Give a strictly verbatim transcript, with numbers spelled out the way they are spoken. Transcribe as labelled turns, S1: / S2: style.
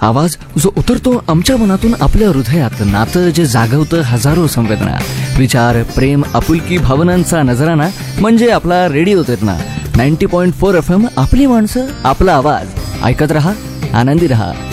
S1: आवाज जो उतरतो आमच्या मनातून आपल्या हृदयात, नातं जे जागवतं हजारो संवेदना, विचार, प्रेम, आपुलकी, भावनांचा नजराना म्हणजे आपला radio Terna. Ninety point four F M, आपली माणसं, आपला आवाज. ऐकत रहा, आनंदी रहा.